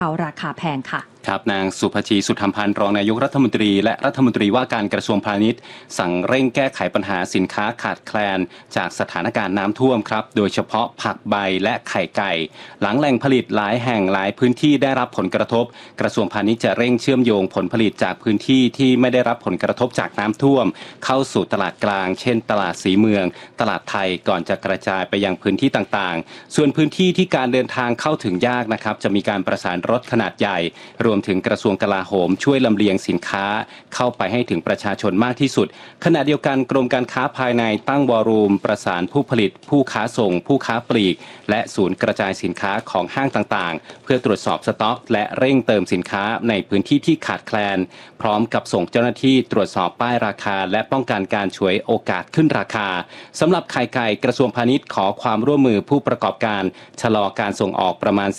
เอาราคาแพงค่ะครับนางสุภชีสุธรรมพันธ์รองนายกรัฐมนตรีและรัฐมนตรีว่าการกระทรวงพาณิชย์สั่งเร่งแก้ไขปัญหาสินค้าขาดแคลนจากสถานการณ์น้ำท่วมครับโดยเฉพาะผักใบและไข่ไก่หลังแหล่งผลิตหลายแห่งหลายพื้นที่ได้รับผลกระทบกระทรวงพาณิชย์จะเร่งเชื่อมโยงผลผลิตจากพื้นที่ที่ไม่ได้รับผลกระทบจากน้ำท่วมเข้าสู่ตลาดกลางเช่นตลาดสีเมืองตลาดไทยก่อนจะกระจายไปยังพื้นที่ต่างๆส่วนพื้นที่ที่การเดินทางเข้าถึงยากนะครับจะมีการประสานรถขนาดใหญ่รวมถึงกระทรวงกลาโหมช่วยลำเลียงสินค้าเข้าไปให้ถึงประชาชนมากที่สุดขณะเดียวกันกรมการค้าภายในตั้งวอรูมประสานผู้ผลิตผู้ค้าส่งผู้ค้าปลีกและศูนย์กระจายสินค้าของห้างต่างๆเพื่อตรวจสอบสต็อกและเร่งเติมสินค้าในพื้นที่ที่ขาดแคลนพร้อมกับส่งเจ้าหน้าที่ตรวจสอบป้ายราคาและป้องกันการฉวยโอกาสขึ้นราคาสำหรับไข่ไก่กระทรวงพาณิชย์ขอความร่วมมือผู้ประกอบการชะลอการส่งออกประมาณ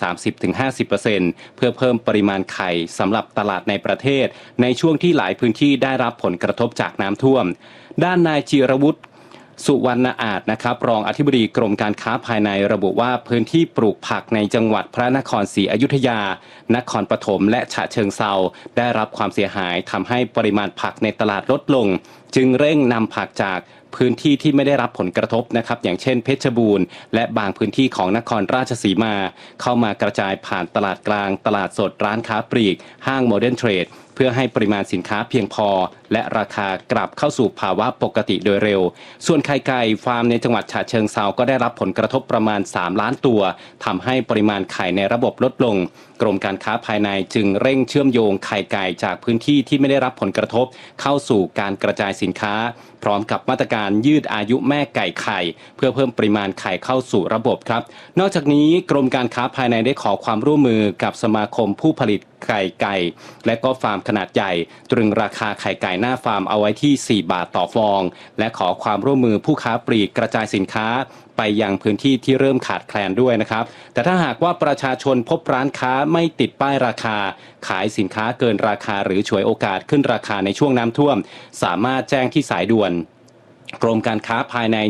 30-50% เพื่อเพิ่มปริมาณไข่สำหรับตลาดในประเทศในช่วงที่หลายพื้นที่ได้รับผลกระทบจากน้ำท่วมด้านนายจิรวุฒิสุวรรณอาจนะครับรองอธิบดีกรมการค้าภายในระบุว่าพื้นที่ปลูกผักในจังหวัดพระนครศรีอยุธยานครปฐมและฉะเชิงเทราได้รับความเสียหายทำให้ปริมาณผักในตลาดลดลงจึงเร่งนำผักจากพื้นที่ที่ไม่ได้รับผลกระทบนะครับอย่างเช่นเพชรบูรณ์และบางพื้นที่ของนครราชสีมาเข้ามากระจายผ่านตลาดกลางตลาดสดร้านค้าปลีกห้างโมเดิร์นเทรดเพื่อให้ปริมาณสินค้าเพียงพอและราคากลับเข้าสู่ภาวะปกติโดยเร็วส่วนไข่ไก่ฟาร์มในจังหวัดฉะเชิงเทราก็ได้รับผลกระทบประมาณ3ล้านตัวทำให้ปริมาณไข่ในระบบลดลงกรมการค้าภายในจึงเร่งเชื่อมโยงไข่ไก่จากพื้นที่ที่ไม่ได้รับผลกระทบเข้าสู่การกระจายสินค้าพร้อมกับมาตรการยืดอายุแม่ไก่ไข่เพื่อเพิ่มปริมาณไข่เข้าสู่ระบบครับนอกจากนี้กรมการค้าภายในได้ขอความร่วมมือกับสมาคมผู้ผลิตไข่ไก่และก็ฟาร์มขนาดใหญ่ตรึงราคาไข่ไก่หน้าฟาร์มเอาไว้ที่4 บาทต่อฟองและขอความร่วมมือผู้ค้าปลีกกระจายสินค้าไปยังพื้นที่ที่เริ่มขาดแคลนด้วยนะครับแต่ถ้าหากว่าประชาชนพบร้านค้าไม่ติดป้ายราคาขายสินค้าเกินราคาหรือฉวยโอกาสขึ้นราคาในช่วงน้ำท่วมสามารถแจ้งที่สายด่วนกรมการค้าภายใน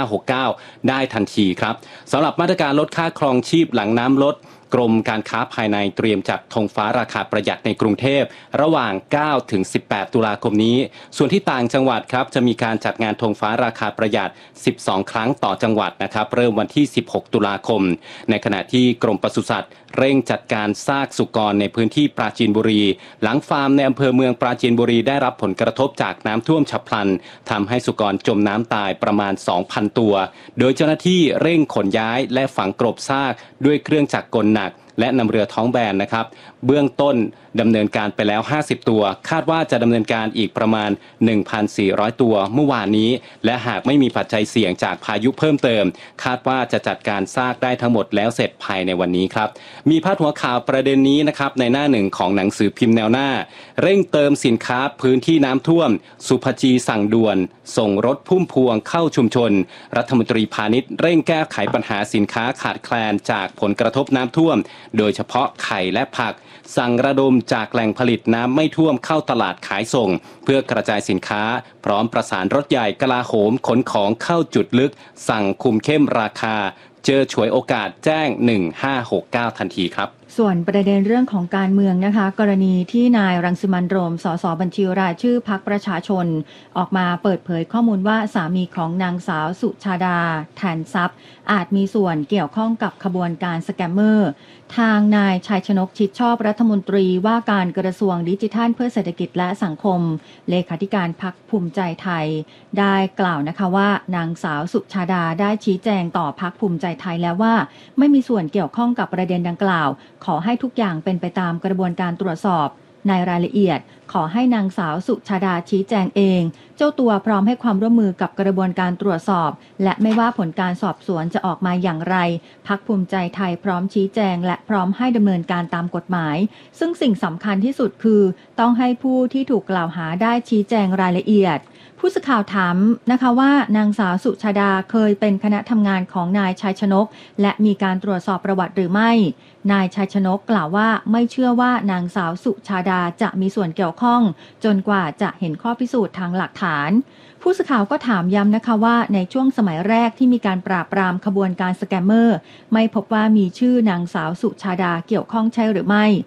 1569ได้ทันทีครับสำหรับมาตรการลดค่าครองชีพหลังน้ำลดกรมการค้าภายในเตรียมจัดธงฟ้าราคาประหยัดในกรุงเทพระหว่าง9 ถึง 18 ตุลาคมนี้ส่วนที่ต่างจังหวัดครับจะมีการจัดงานธงฟ้าราคาประหยัด12 ครั้งต่อจังหวัดนะครับเริ่มวันที่16 ตุลาคมในขณะที่กรมปศุสัตว์เร่งจัดการซากสุกรในพื้นที่ปราจีนบุรีหลังฟาร์มในอำเภอเมืองปราจีนบุรีได้รับผลกระทบจากน้ำท่วมฉับพลันทำให้สุกรจมน้ำตายประมาณ 2,000 ตัวโดยเจ้าหน้าที่เร่งขนย้ายและฝังกลบซากด้วยเครื่องจักรกลหนักและนำเรือท้องแบนนะครับเบื้องต้นดำเนินการไปแล้ว50ตัวคาดว่าจะดำเนินการอีกประมาณ 1,400 ตัวเมื่อวานนี้และหากไม่มีปัจจัยเสี่ยงจากพายุเพิ่มเติมคาดว่าจะจัดการซากได้ทั้งหมดแล้วเสร็จภายในวันนี้ครับมีพาดหัวข่าวประเด็นนี้นะครับในหน้าหนึ่งของหนังสือพิมพ์แนวหน้าเร่งเติมสินค้าพื้นที่น้ำท่วมสุภจีสั่งด่วนส่งรถพุ่มพวงเข้าชุมชนรัฐมนตรีพาณิชย์เร่งแก้ไขปัญหาสินค้าขาดแคลนจากผลกระทบน้ำท่วมโดยเฉพาะไข่และผักสั่งระดมจากแหล่งผลิตน้ำไม่ท่วมเข้าตลาดขายส่งเพื่อกระจายสินค้าพร้อมประสานรถใหญ่กลาโหมขนของเข้าจุดลึกสั่งคุมเข้มราคาเจอฉวยโอกาสแจ้ง1569ทันทีครับส่วนประเด็นเรื่องของการเมืองนะคะกรณีที่นายรังสิมันต์โรมสสบัญชีรายชื่อพรรคประชาชนออกมาเปิดเผยข้อมูลว่าสามีของนางสาวสุชาดาแทนทรัพย์อาจมีส่วนเกี่ยวข้องกับขบวนการสแกมเมอร์ทางนายชัยชนกชิดชอบรัฐมนตรีว่าการกระทรวงดิจิทัลเพื่อเศรษฐกิจและสังคมเลขาธิการพรรคภูมิใจไทยได้กล่าวนะคะว่านางสาวสุชาดาได้ชี้แจงต่อพรรคภูมิใจไทยแล้วว่าไม่มีส่วนเกี่ยวข้องกับประเด็นดังกล่าวขอให้ทุกอย่างเป็นไปตามกระบวนการตรวจสอบในรายละเอียดขอให้นางสาวสุชาดาชี้แจงเองเจ้าตัวพร้อมให้ความร่วมมือกับกระบวนการตรวจสอบและไม่ว่าผลการสอบสวนจะออกมาอย่างไรพรรคภูมิใจไทยพร้อมชี้แจงและพร้อมให้ดำเนินการตามกฎหมายซึ่งสิ่งสำคัญที่สุดคือต้องให้ผู้ที่ถูกกล่าวหาได้ชี้แจงรายละเอียดผู้สื่อข่าวถามนะคะว่านางสาวสุชาดาเคยเป็นคณะทำงานของนายชัยชนกและมีการตรวจสอบประวัติหรือไม่นายชัยชนกกล่าวว่าไม่เชื่อว่านางสาวสุชาดาจะมีส่วนเกี่ยวข้องจนกว่าจะเห็นข้อพิสูจน์ทางหลักฐานผู้สื่อข่าวก็ถามย้ำนะคะว่าในช่วงสมัยแรกที่มีการปราบปรามขบวนการสแกมเมอร์ไม่พบว่ามีชื่อนางสาวสุชาดาเกี่ยวข้องใช่หรือไม่